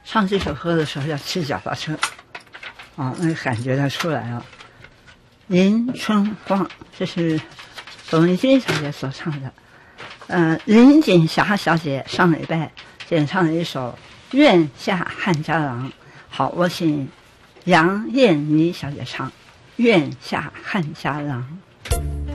唱这首歌的时候要骑脚踏车，啊，那个感觉它出来了。迎春光，这是董丽君小姐所唱的。林锦霞小姐上礼拜演唱了一首《愿下汉家郎》。好，我请杨燕妮小姐唱《愿下汉家郎》。